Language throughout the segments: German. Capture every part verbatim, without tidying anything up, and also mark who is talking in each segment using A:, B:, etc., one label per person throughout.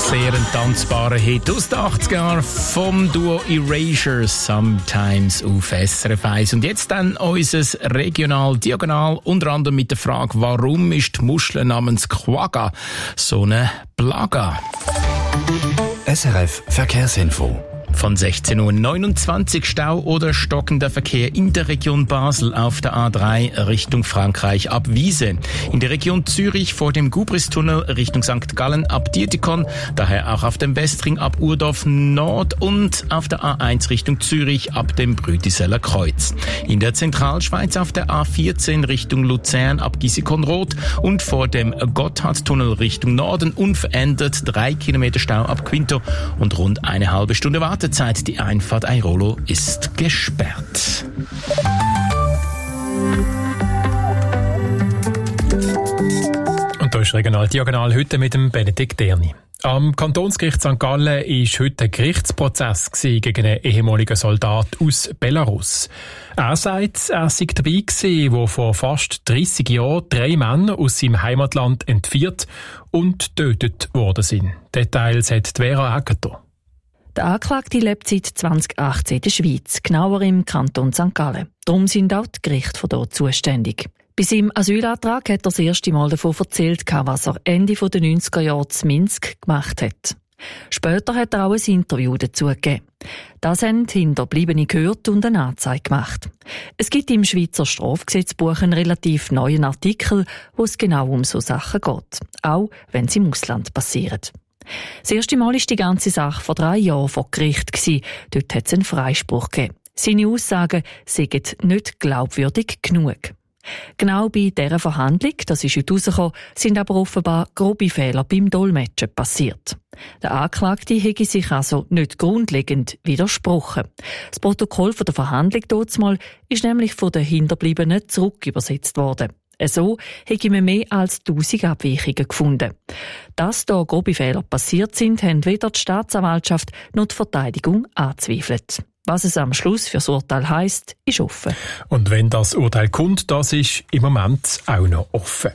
A: Sehr ein tanzbarer Hit aus den achtziger Jahren vom Duo Erasure, Sometimes auf S R F eins. Und jetzt dann unser Regional-Diagonal, unter anderem mit der Frage, warum ist die Muschel namens Quagga so eine Plaga?
B: S R F Verkehrsinfo.
A: Von sechzehn Uhr neunundzwanzig Stau oder stockender Verkehr in der Region Basel auf der A drei Richtung Frankreich ab Wiese. In der Region Zürich vor dem Gubristunnel Richtung Sankt Gallen ab Dietikon, daher auch auf dem Westring ab Urdorf Nord und auf der A eins Richtung Zürich ab dem Brütiseller Kreuz. In der Zentralschweiz auf der A vierzehn Richtung Luzern ab Gisikon-Roth und vor dem Gotthardtunnel Richtung Norden unverändert drei Kilometer Stau ab Quinto und rund eine halbe Stunde Wartezeit. Die Einfahrt Airolo ist gesperrt.
C: Und da ist Regional Diagonal heute mit dem Benedikt Derni. Am Kantonsgericht Sankt Gallen war heute ein Gerichtsprozess gegen einen ehemaligen Soldat aus Belarus. Er sagt, er sei dabei gewesen, wo vor fast dreissig Jahren drei Männer aus seinem Heimatland entführt und getötet worden sind. Details hat Vera Aegerter.
D: Der Anklagte lebt seit zwanzig achtzehn in der Schweiz, genauer im Kanton Sankt Gallen. Darum sind auch die Gerichte von dort zuständig. Bei seinem Asylantrag hat er das erste Mal davon erzählt, was er Ende der neunziger Jahre in Minsk gemacht hat. Später hat er auch ein Interview dazu gegeben. Das haben Hinterbliebene gehört und eine Anzeige gemacht. Es gibt im Schweizer Strafgesetzbuch einen relativ neuen Artikel, wo es genau um so Sachen geht, auch wenn sie im Ausland passieren. Das erste Mal war die ganze Sache vor drei Jahren vor Gericht. Dort hat es einen Freispruch gegeben. Seine Aussagen seien nicht glaubwürdig genug. Genau bei dieser Verhandlung, das ist heute rausgekommen, sind aber offenbar grobe Fehler beim Dolmetschen passiert. Der Anklagte hätte sich also nicht grundlegend widersprochen. Das Protokoll von der Verhandlung dortmal ist nämlich von den Hinterbliebenen zurückübersetzt worden. So hätte man mehr als tausend Abweichungen gefunden. Dass da grobe Fehler passiert sind, haben weder die Staatsanwaltschaft noch die Verteidigung angezweifelt. Was es am Schluss für das Urteil heisst, ist offen.
C: Und wenn das Urteil kommt, das ist im Moment auch noch offen.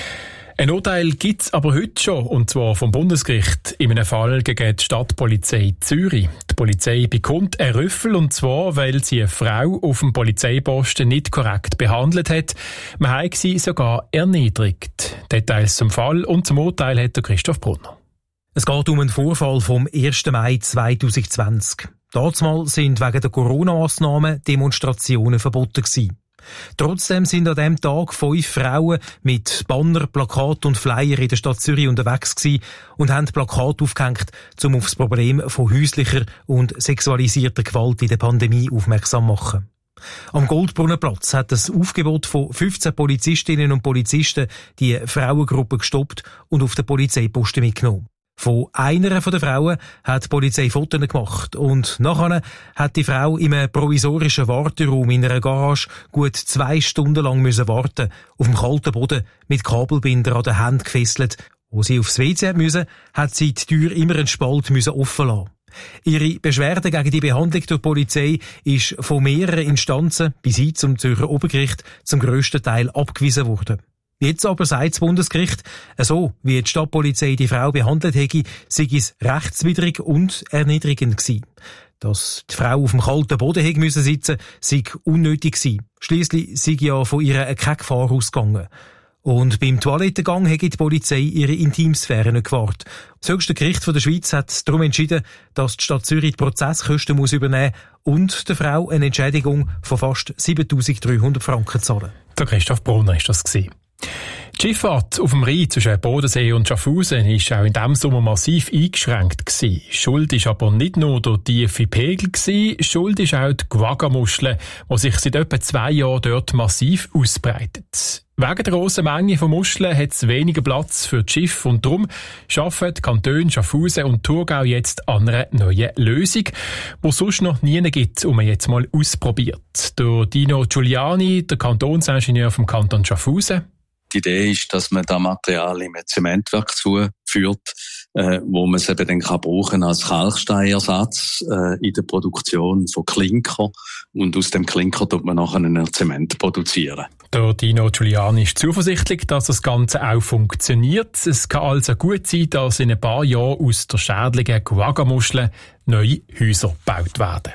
C: Ein Urteil gibt es aber heute schon, und zwar vom Bundesgericht, in einem Fall gegen die Stadtpolizei Zürich. Die Polizei bekommt einen Rüffel, und zwar, weil sie eine Frau auf dem Polizeiposten nicht korrekt behandelt hat. Man hat sie sogar erniedrigt. Details zum Fall und zum Urteil hat der Christoph Brunner.
E: Es geht um einen Vorfall vom ersten Mai zweitausendzwanzig. Damals sind wegen der Corona-Massnahmen Demonstrationen verboten gewesen. Trotzdem sind an diesem Tag fünf Frauen mit Banner, Plakat und Flyer in der Stadt Zürich unterwegs gewesen und haben Plakate aufgehängt, um auf das Problem von häuslicher und sexualisierter Gewalt in der Pandemie aufmerksam zu machen. Am Goldbrunnenplatz hat das Aufgebot von fünfzehn Polizistinnen und Polizisten die Frauengruppe gestoppt und auf den Polizeiposten mitgenommen. Von einer der Frauen hat die Polizei Fotos gemacht und nachher hat die Frau in einem provisorischen Warteraum in einer Garage gut zwei Stunden lang müssen warten, auf dem kalten Boden mit Kabelbinder an den Händen gefesselt. Wo sie aufs W C musste, hat sie die Tür immer einen Spalt müssen offen lassen. Ihre Beschwerde gegen die Behandlung durch die Polizei ist von mehreren Instanzen bis hin zum Zürcher Obergericht zum grössten Teil abgewiesen worden. Jetzt aber sagt das Bundesgericht, so wie die Stadtpolizei die Frau behandelt hätte, sei es rechtswidrig und erniedrigend gewesen. Dass die Frau auf dem kalten Boden hätte müssen sitzen, sei unnötig gewesen. Schliesslich sei ja von ihr keine Gefahr ausgegangen. Und beim Toilettengang hätte die Polizei ihre Intimsphäre nicht gewahrt. Das höchste Gericht der Schweiz hat darum entschieden, dass die Stadt Zürich die Prozesskosten muss übernehmen und der Frau eine Entschädigung von fast siebentausenddreihundert Franken zahlen.
C: Der Christoph Brunner ist das gewesen. Die Schifffahrt auf dem Rhein zwischen Bodensee und Schaffhausen war auch in diesem Sommer massiv eingeschränkt gewesen. Schuld ist aber nicht nur der tiefe Pegel gewesen, Schuld ist auch die Quagga-Muschel, die sich seit etwa zwei Jahren dort massiv ausbreitet. Wegen der grossen Menge von Muscheln hat es weniger Platz für das Schiff und darum arbeiten die Kantone Schaffhausen und Thurgau jetzt an einer neuen Lösung, die es sonst noch nie gibt und man jetzt mal ausprobiert. Der Dino Giuliani, der Kantonsingenieur vom Kanton Schaffhausen.
F: Die Idee ist, dass man das Material im Zementwerk zuführt, äh, wo man es eben dann kann brauchen als Kalksteinersatz äh, in der Produktion von Klinker. Und aus dem Klinker tut man nachher einen Zement produzieren.
C: Der Dino Giuliani ist zuversichtlich, dass das Ganze auch funktioniert. Es kann also gut sein, dass in ein paar Jahren aus der schädlichen Quagga-Muschel neue Häuser gebaut werden.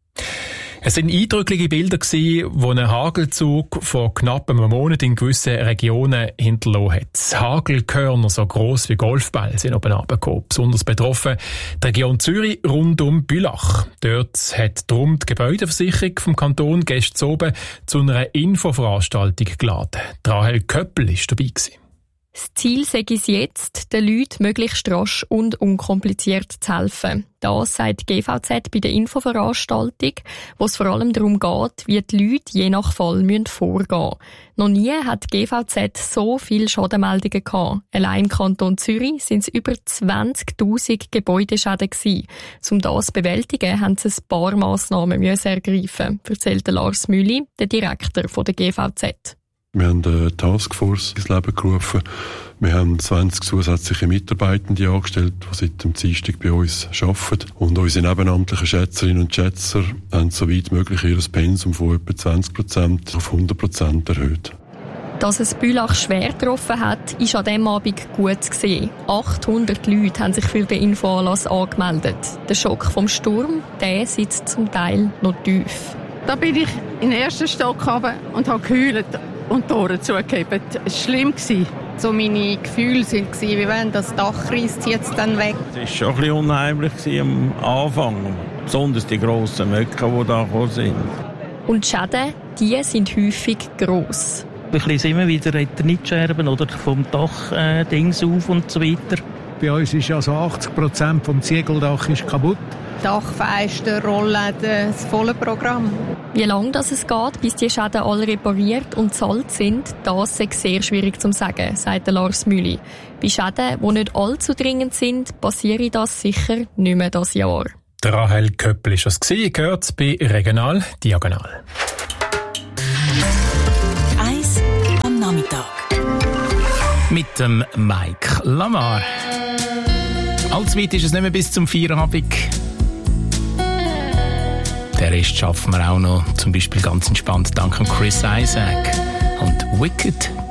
C: Es waren eindrückliche Bilder, die ein Hagelzug vor knapp einem Monat in gewissen Regionen hinterlassen hat. Hagelkörner, so gross wie Golfbälle, sind oben runtergekommen. Besonders betroffen die Region Zürich rund um Bülach. Dort hat darum die Gebäudeversicherung vom Kanton gestern oben zu einer Infoveranstaltung geladen. Rahel Köppel war dabei gewesen.
G: Das Ziel sei es jetzt, den Leuten möglichst rasch und unkompliziert zu helfen. Das sagt die G V Z bei der Infoveranstaltung, wo es vor allem darum geht, wie die Leute je nach Fall vorgehen müssen. Noch nie hat die G V Z so viele Schadenmeldungen gehabt. Allein im Kanton Zürich sind es über zwanzigtausend Gebäudeschäden gewesen. Um das zu bewältigen, haben sie ein paar Massnahmen ergreifen, erzählt Lars Mühli, der Direktor der G V Z.
H: Wir haben eine Taskforce ins Leben gerufen. Wir haben zwanzig zusätzliche Mitarbeitende angestellt, die seit dem Dienstag bei uns arbeiten. Und unsere nebenamtlichen Schätzerinnen und Schätzer haben soweit möglich ihr Pensum von etwa zwanzig Prozent auf hundert Prozent erhöht.
G: Dass es Bülach schwer getroffen hat, ist an diesem Abend gut zu sehen. achthundert Leute haben sich für den Infoanlass angemeldet. Der Schock vom Sturm, der sitzt zum Teil noch tief.
I: Da bin ich in den ersten Stock runter und habe geheult und die Tore zugegeben. Es war schlimm.
J: So meine Gefühle waren, wie wenn das Dach reisst jetzt dann weg.
K: Es war schon ein bisschen unheimlich am Anfang. Besonders die grossen Möcken, die da gekommen sind.
G: Und die Schäden, die sind häufig gross.
L: Wir sind immer wieder Eternitscherben oder vom Dach äh, Dings auf und so weiter.
M: Bei uns ist also achtzig Prozent vom Ziegeldach ist kaputt.
J: Dachfenster, Rollläden, das volle Programm.
G: Wie lange das es geht, bis die Schäden alle repariert und zahlt sind, das ist sehr schwierig zu sagen, sagt Lars Mühli. Bei Schäden, die nicht allzu dringend sind, passiere das sicher nicht mehr dieses Jahr.
C: Der Rahel Köppel war das, gehört bei Regional Diagonal.
B: Eis am Nachmittag.
A: Mit dem Mike Lamar. Allzu weit ist es nicht mehr bis zum Feierabend. Den Rest schaffen wir auch noch, zum Beispiel ganz entspannt dank Chris Isaac und Wicked